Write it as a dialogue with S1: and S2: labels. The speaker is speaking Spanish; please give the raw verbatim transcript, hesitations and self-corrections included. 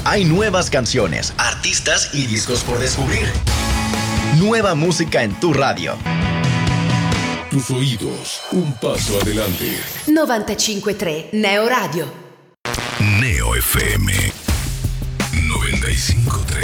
S1: Hay nuevas canciones, artistas y discos por descubrir. Nueva música en tu radio.
S2: Tus oídos, un paso adelante.
S3: novantacinque tre Neo Radio.
S2: Neo F M noventa y cinco tres.